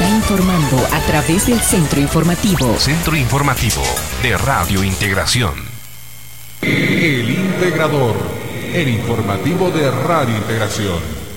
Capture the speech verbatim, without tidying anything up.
informando a través del Centro Informativo. Centro Informativo de Radio Integración. El Integrador, el informativo de Radio Integración.